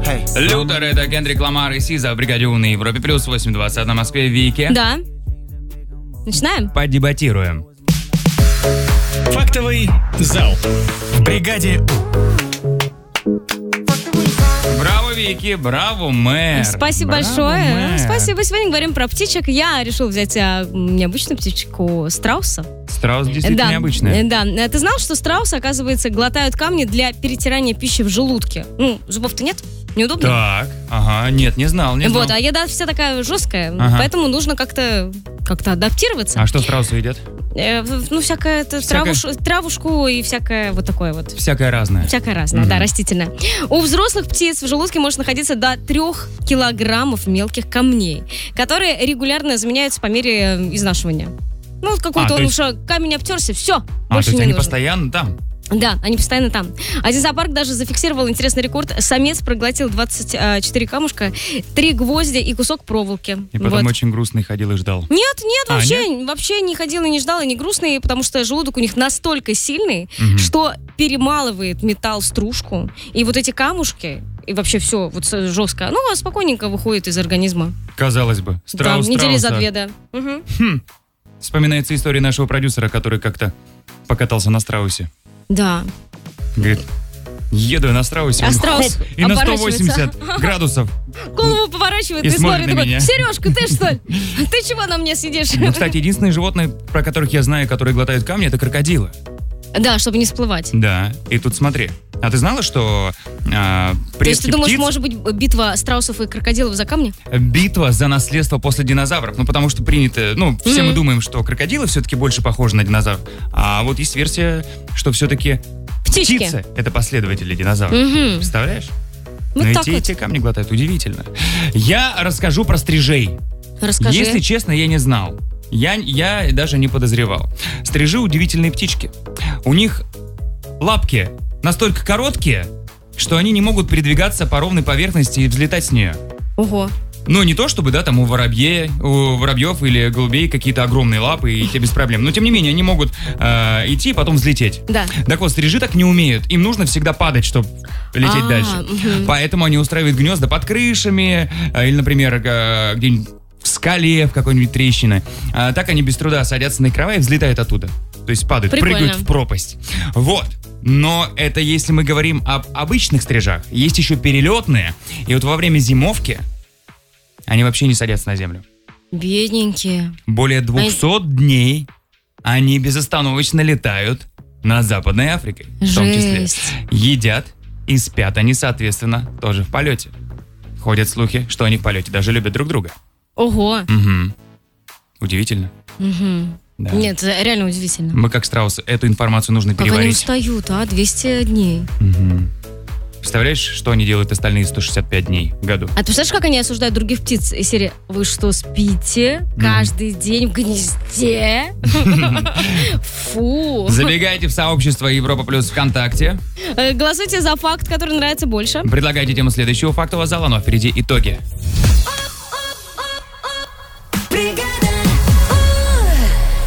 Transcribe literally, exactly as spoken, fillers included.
Лютер, это Кендрик Ламар и Сиза в бригаде У на Европе плюс восемь двадцать на Москве. Вики. Да. Начинаем? Подебатируем. Фактовый зал в бригаде У. Браво, Вики, браво, мэр. Спасибо Браво, большое. мэр. Спасибо. Сегодня говорим про птичек. Я решил взять а, необычную птичку страуса. Страус действительно да, необычный. Да. Ты знал, что страусы, оказывается, глотают камни для перетирания пищи в желудке? Ну, зубов-то нет? Неудобно? Так, ага, нет, не знал, не знал. Вот, а еда вся такая жесткая, Ага. поэтому нужно как-то как-то адаптироваться. А что страусы едят? Э, ну, всякое, это, Всякое- травуш- травушку и всякое вот такое вот. Всякое разное. Всякое разное, Мгм. да, растительное. У взрослых птиц в желудке может находиться до трех килограммов мелких камней, которые регулярно заменяются по мере э, изнашивания. Ну, вот какой-то А, он то есть- уже камень обтерся, все, А, то больше есть не они нужно. постоянно там? Да, они постоянно там. Один зоопарк даже зафиксировал интересный рекорд. Самец проглотил двадцать четыре камушка, три гвоздя и кусок проволоки. И потом Вот. очень грустный ходил и ждал. Нет, нет, А, вообще, вообще не ходил и не ждал, и не грустный, потому что желудок у них настолько сильный, Мгм. что перемалывает металл в стружку, и вот эти камушки, и вообще все вот с- жестко, ну, а спокойненько выходит из организма. Казалось бы, страус да, недели за страуса. две, да. Мгм. Хм. Вспоминается история нашего продюсера, который как-то покатался на страусе. Да. Говорит, еду я на страусе, А он страус хоп, и на сто оборачивается. восемьдесят градусов. Голову поворачивает И и, смотрит смотрит, на такой: меня. Сережка, ты что ли? Ты чего на мне сидишь? Ну, кстати, единственные животные, про которых я знаю, которые глотают камни, это крокодилы. Да, чтобы не всплывать. Да, и тут смотри. А ты знала, что а, То есть предки ты думаешь, птиц- может быть битва страусов и крокодилов за камни? битва за наследство после динозавров? Ну, потому что принято, ну, все Мгм. мы думаем, что крокодилы все-таки больше похожи на динозавров. А вот есть версия, что все-таки Птички. птицы — это последователи динозавров. Мгм. Представляешь? Вот Ну и так те, и вот. те камни глотают. Удивительно. Я расскажу про стрижей. Расскажи. Если честно, я не знал. Я, я даже не подозревал. Стрижи — удивительные птички. У них лапки настолько короткие, что они не могут передвигаться по ровной поверхности и взлетать с нее. Ого. Ну, не то чтобы, да, там у воробье, у воробьев или голубей какие-то огромные лапы, и те без проблем. Но, тем не менее, они могут э, идти и потом взлететь. Да. Так вот, стрижи так не умеют. Им нужно всегда падать, чтобы лететь А, дальше. мгм. Поэтому они устраивают гнезда под крышами, э, или, например, э, где-нибудь в скале, в какой-нибудь трещине. А так они без труда садятся на края и взлетают оттуда. То есть падают, Прикольно. прыгают в пропасть. Вот. Но это если мы говорим об обычных стрижах. Есть еще перелетные. И вот во время зимовки они вообще не садятся на землю. Бедненькие. Более двухсот дней они безостановочно летают над Западной Африкой. В том числе. Жесть. Едят и спят они, соответственно, тоже в полете. Ходят слухи, что они в полете даже любят друг друга. Ого. Угу. Удивительно. Мгм. Да. Нет, реально удивительно. Мы, как страусы, эту информацию нужно Как они переварить. устают, а? двести дней. Мгм. Представляешь, что они делают остальные сто шестьдесят пять дней в году? А ты представляешь, как они осуждают других птиц из серии: вы что, спите каждый день в гнезде? Фу. Забегайте в сообщество Европа Плюс ВКонтакте. Э, Голосуйте за факт, который нравится больше. Предлагайте тему следующего фактового зала, но впереди итоги.